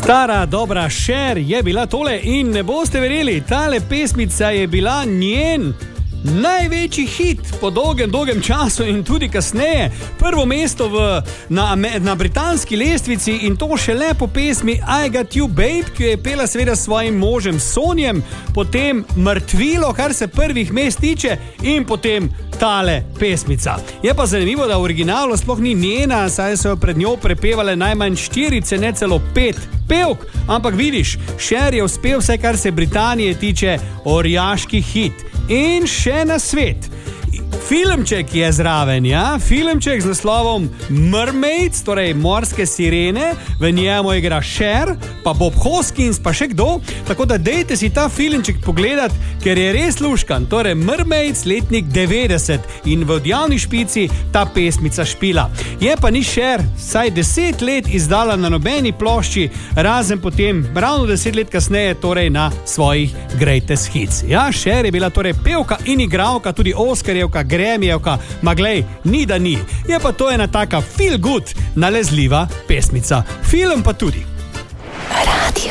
Stara dobra Cher je bila tole in ne boste verjeli, tale pesmica je bila njen največji hit po dolgem času in tudi kasneje. Prvo mesto na britanski lestvici in to šele po pesmi I Got You Babe, ki jo je pela seveda s svojim možem Sonjem, potem Mrtvilo, kar se prvih mest tiče, in potem tale pesmica. Je pa zanimivo, da v originalu sploh ni njena, saj so jo pred njo prepevale najmanj 4, ne celo 5 pevk, ampak vidiš, Cher je uspel vse, kar se Britanije tiče, orjaški hit. In še na svet. Filmček je zraven, ja? Filmček z naslovom Mermaids, torej morske sirene, v njemu igra Cher, pa Bob Hoskins, pa še kdo, tako da dejte si ta filmček pogledat, ker je res luškan, torej Mermaids, letnik 90 in v Odjavni špici ta pesmica špila. Je pa ni Cher saj 10 let izdala na nobeni plošči, razen potem ravno 10 let kasneje, torej na svojih greatest hits. Ja, Cher je bila torej pevka in igralka, tudi Oscarjevka, Grammy-jevka, ma glej, ni da ni. Je pa to ena taka feel good, nalezljiva pesmica. Film pa tudi.